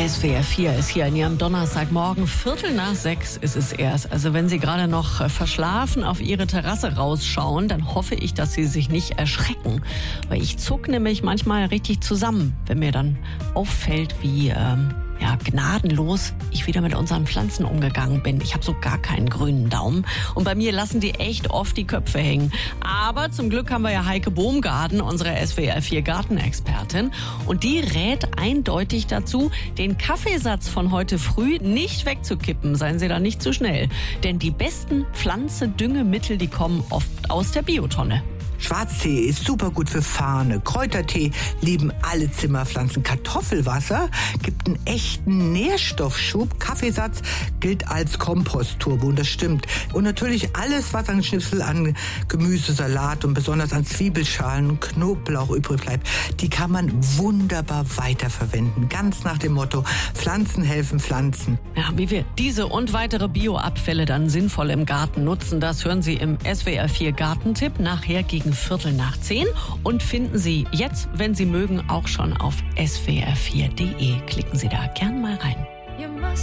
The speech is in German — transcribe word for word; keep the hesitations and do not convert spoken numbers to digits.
S W R vier ist hier an Ihrem Donnerstagmorgen. Viertel nach sechs ist es erst. Also wenn Sie gerade noch verschlafen auf Ihre Terrasse rausschauen, dann hoffe ich, dass Sie sich nicht erschrecken. Weil ich zuck nämlich manchmal richtig zusammen, wenn mir dann auffällt, wie ähm, ja, gnadenlos ich wieder mit unseren Pflanzen umgegangen bin. Ich habe so gar keinen grünen Daumen. Und bei mir lassen die echt oft die Köpfe hängen. Aber zum Glück haben wir ja Heike Bohmgarten, unsere S W R vier Gartenexpertin. Und die rät eindeutig dazu, den Kaffeesatz von heute früh nicht wegzukippen. Seien Sie da nicht zu schnell. Denn die besten Pflanzendüngemittel, die kommen oft aus der Biotonne. Schwarztee ist super gut für Farne. Kräutertee lieben alle Zimmerpflanzen. Kartoffelwasser gibt einen echten Nährstoffschub. Kaffeesatz gilt als Kompostturbo, und das stimmt. Und natürlich alles, was an Schnipsel, an Gemüse, Salat und besonders an Zwiebelschalen und Knoblauch übrig bleibt, die kann man wunderbar weiterverwenden. Ganz nach dem Motto, Pflanzen helfen Pflanzen. Ja, wie wir diese und weitere Bioabfälle dann sinnvoll im Garten nutzen, das hören Sie im S W R vier Gartentipp nachher gegen Viertel nach zehn und finden Sie jetzt, wenn Sie mögen, auch schon auf S W R vier Punkt de. Klicken Sie da gern mal rein.